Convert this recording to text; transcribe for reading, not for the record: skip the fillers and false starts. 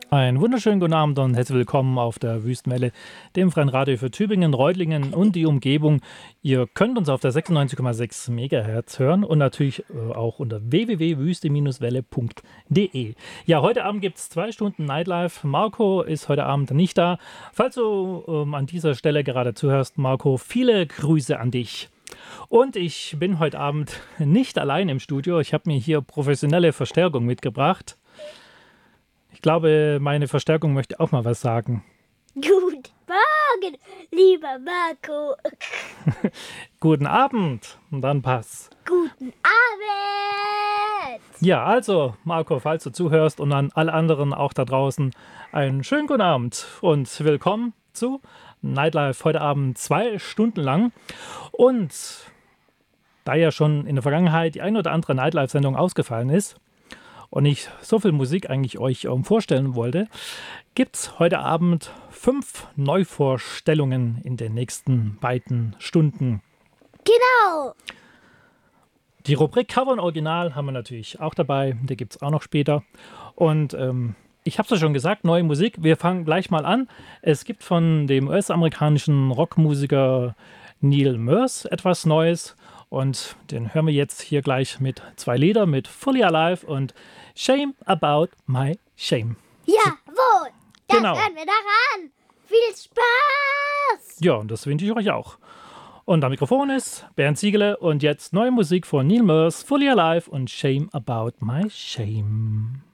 Einen wunderschönen guten Abend und herzlich willkommen auf der Wüstenwelle, dem freien Radio für Tübingen, Reutlingen und die Umgebung. Ihr könnt uns auf der 96,6 MHz hören und natürlich auch unter www.wüste-welle.de. Ja, heute Abend gibt es 2 Stunden Nightlife. Marco ist heute Abend nicht da. Falls du an dieser Stelle gerade zuhörst, Marco, viele Grüße an dich. Und ich bin heute Abend nicht allein im Studio. Ich habe mir hier professionelle Verstärkung mitgebracht. Ich glaube, meine Verstärkung möchte auch mal was sagen. Guten Morgen, lieber Marco. Guten Abend. Und dann Pass. Guten Abend. Ja, also, Marco, falls du zuhörst und an alle anderen auch da draußen, einen schönen guten Abend und willkommen zu Nightlife heute Abend 2 Stunden lang. Und da ja schon in der Vergangenheit die ein oder andere Nightlife-Sendung ausgefallen ist, und ich so viel Musik eigentlich euch vorstellen wollte, gibt es heute Abend 5 Neuvorstellungen in den nächsten beiden Stunden. Genau. Die Rubrik Cover und Original haben wir natürlich auch dabei, die gibt es auch noch später. Und ich habe es ja schon gesagt, neue Musik, wir fangen gleich mal an. Es gibt von dem US-amerikanischen Rockmusiker Neil Merce etwas Neues. Und den hören wir jetzt hier gleich mit 2 Liedern, mit Fully Alive und Shame About My Shame. Jawohl, das Genau. hören wir daran. Viel Spaß. Ja, und das wünsche ich euch auch. Und am Mikrofon ist Bernd Ziegele und jetzt neue Musik von Neil Merce, Fully Alive und Shame About My Shame.